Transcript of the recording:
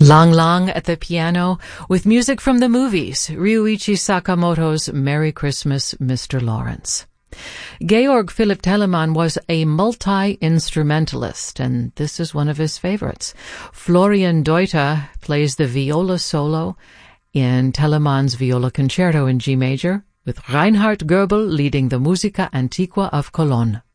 Lang Lang at the piano with music from the movies, Ryuichi Sakamoto's Merry Christmas, Mr. Lawrence. Georg Philipp Telemann was a multi-instrumentalist, and this is one of his favorites. Florian Deuter plays the viola solo in Telemann's Viola Concerto in G major, with Reinhard Goebel leading the Musica Antiqua of Cologne.